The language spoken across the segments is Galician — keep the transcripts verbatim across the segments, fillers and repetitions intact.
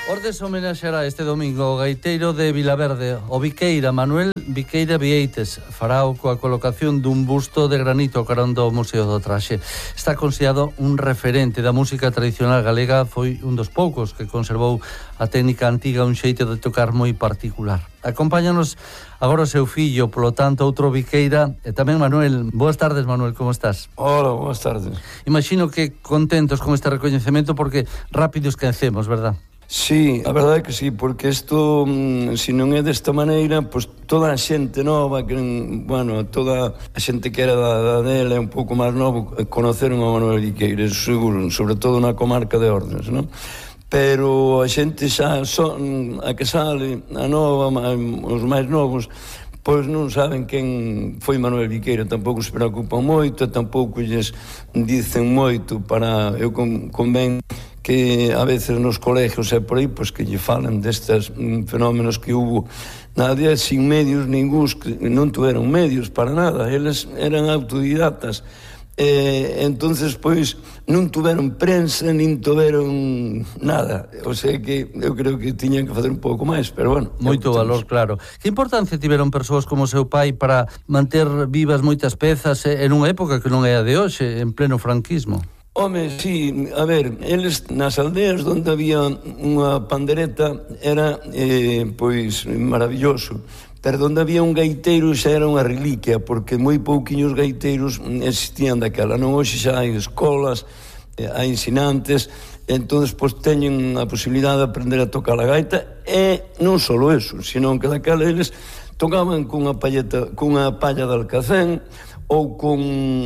Ordes homenaxeará este domingo o gaiteiro de Vilaverde, o Viqueira, Manuel Viqueira Vieites. Fará coa colocación dun busto de granito ao carón do Museo do Traxe. Está considerado un referente da música tradicional galega, foi un dos poucos que conservou a técnica antiga, un xeito de tocar moi particular. Acompáñanos agora o seu fillo, polo tanto, outro Viqueira, e tamén Manuel. Boas tardes, Manuel, como estás? Hola, boas tardes. Imagino que contentos con este recoñecemento porque rápido esquecemos, verdad? Sí, a verdade é que sí, porque isto, se non é desta maneira, pois toda a xente nova, que, bueno, toda a xente que era da, da dela, un pouco máis novo, conoceron a Manuel Viqueira, seguro, sobre todo na comarca de Ordes, non? Pero a xente xa, son, a que sale, a nova, os máis novos, pois non saben quen foi Manuel Viqueira, tampouco se preocupan moito, tampouco lles dicen moito para, eu convén que a veces nos colegios e por aí, pois que lle falan destes fenómenos que hubo na aldea sin medios, ningúns que non tuveron medios para nada, eles eran autodidatas, e entonces pois non tuveron prensa, nin tuveron nada, o sea que eu creo que tiñan que fazer un pouco máis, pero bueno. Moito valor, claro. Que importancia tiveron persoas como o seu pai para manter vivas moitas pezas en unha época que non é a de hoxe, en pleno franquismo? Home, sí, a ver, eles nas aldeas onde había unha pandereta era, eh, pois, maravilloso, pero onde había un gaiteiro xa era unha reliquia, porque moi pouquiños gaiteiros existían daquela, non? Hoxe xa hai escolas, eh, hai ensinantes, entón, pois, teñen a posibilidade de aprender a tocar a gaita, e non só eso, senón que daquela eles tocaban cunha palleta, cunha palla de alcacén, ou con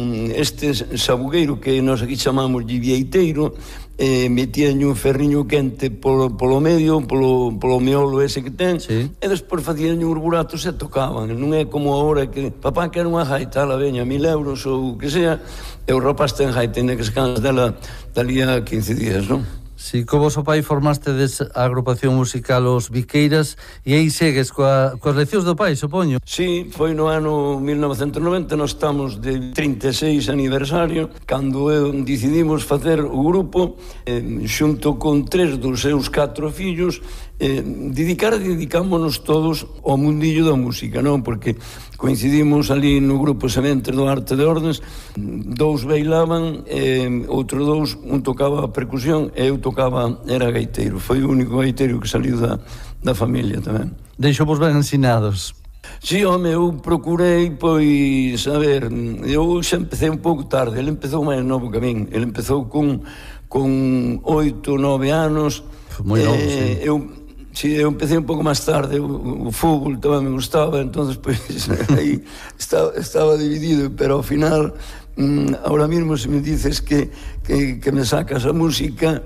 este sabugueiro que nós aquí chamamos de vieiteiro, eh, metían un ferriño quente polo, polo medio, polo, polo meolo ese que ten, sí. E despois facían uns buratos e tocaban. Non é como agora que papá quer unha gaita, la veña, mil euros ou que sea, e o rapaz ten gaita, e que se cansa dela dali a quince días, non? Si, co vosso pai formastedes a agrupación musical Os Viqueiras e aí segues coa, coas leccións do pai, supoño. Si, foi no ano mil novecentos e noventa, nós estamos de trinta e seis aniversario, cando eu decidimos facer o grupo, eh, xunto con tres dos seus catro fillos, eh, dedicar, dedicámonos todos ao mundillo da música, non? Porque coincidimos ali no grupo Sementes do Arte de Ordes, dous bailaban, eh, outro dous, un tocaba a percusión e eu tocaba, era gaiteiro. Foi o único gaiteiro que saliu da, da familia tamén. Deixou-vos ben ensinados. Si, home, eu procurei, pois, a ver, eu xa empecé un pouco tarde, ele empezou máis novo que a min, ele empezou con, con oito, nove anos. Moi novo, eh, sí. Eu, si, eu empecé un pouco máis tarde, o, o fútbol tamén me gustaba, entonces, pois, aí estaba, estaba dividido, pero ao final, mm, ahora mismo se me dices que, que, que me sacas a música,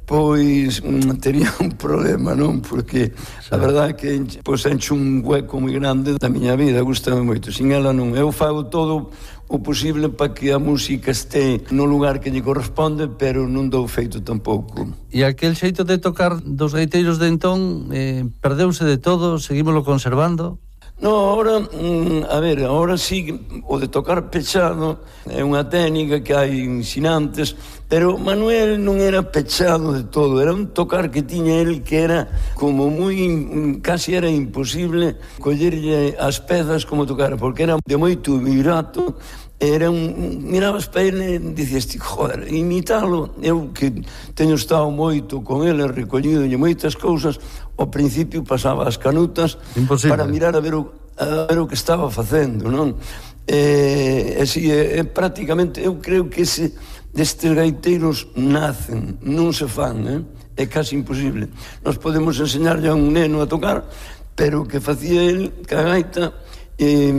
pois mm, tería un problema, non? Porque a verdade é que pois, encho un hueco moi grande da miña vida, gustame moito, sin ela non. Eu fago todo o posible para que a música este no lugar que lle corresponde, pero non dou feito tampouco. E aquel xeito de tocar dos gaiteiros de entón, eh, perdeuse de todo, seguímoslo conservando? No, ahora, mm, a ver, ahora sí, o de tocar pechado é unha técnica que hai ensinantes, pero Manuel non era pechado de todo, era un tocar que tiña el que era como moi, casi era imposible collerlle as pezas como tocar, porque era de moito vibrato, era un, mirabas para ele e dicías, joder, imitalo. Eu que teño estado moito con ele, recollido moitas cousas, ao principio pasaba as canutas imposible para mirar a ver o, a ver o que estaba facendo, non? E, e si, é, é prácticamente, eu creo que ese destes gaiteiros nacen, non se fan, eh? É casi imposible. Nós podemos enseñarlle a un neno a tocar, pero o que facía el ca gaita, eh,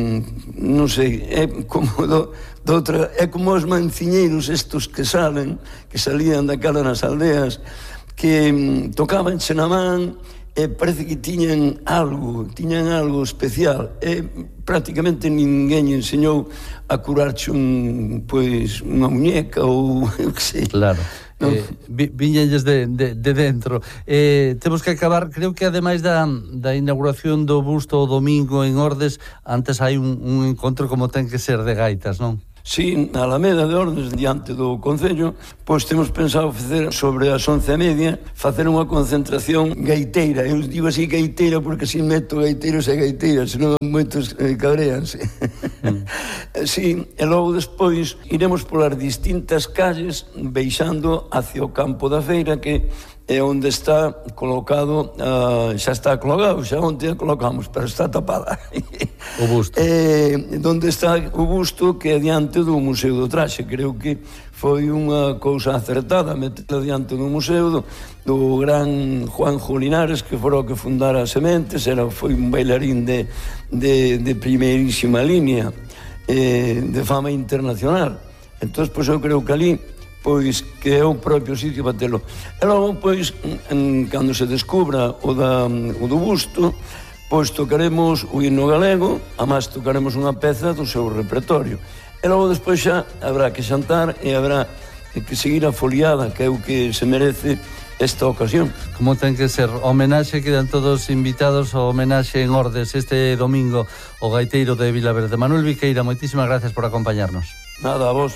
non sei, é como do, do outra, é como os manciñeiros estos que salen, que salían daquela nas aldeas, que mm, tocaban na man, e parece que tiñan algo, tiñan algo especial, e prácticamente ninguén enseñou a curarche un, pois, unha muñeca ou eu que sei. Claro. No. Eh, vi, viñelles de, de, de dentro. Eh, temos que acabar, creo que ademais da, da inauguración do busto o domingo en Ordes, antes hai un, un encontro como ten que ser de gaitas, non? Si, na Alameda de Ordes, diante do Concello, pois temos pensado facer sobre as once e media, facer unha concentración gaiteira. Eu digo así gaiteira porque así meto gaiteiros e gaiteiras, senón moitos eh, cabreanse. Mm. Si, e logo despois iremos polas distintas calles beixando hacia o campo da feira, que é onde está colocado, uh, xa está colocado, xa onde a colocamos, pero está tapada. O busto. Eh, onde está o busto, que é diante do Museo do Traxe. Creo que foi unha cousa acertada meterlo diante do museo do, do gran Juanjo Linares, que foi o que fundara as Sementes, era, foi un bailarín de, de, de primeirísima línea, eh, de fama internacional. Entón, pois eu creo que ali pois que é o propio sitio para telo. E logo, pois, en, cando se descubra o, da, o do busto, pois tocaremos o himno galego, amás tocaremos unha peza do seu repertorio. E logo despois xa habrá que xantar e habrá que seguir a foliada, que é o que se merece esta ocasión. Como ten que ser, homenaxe, quedan todos invitados ao homenaxe en Ordes este domingo o gaiteiro de Vilaverde. Manuel Viqueira, moitísimas gracias por acompañarnos. Nada, a vos.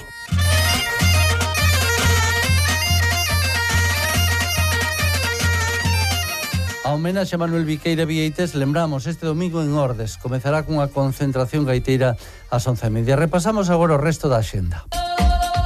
A homenaxe a Manuel Viqueira Vieites, lembramos, este domingo en Ordes comezará cunha concentración gaiteira ás once e media. Repasamos agora o resto da axenda.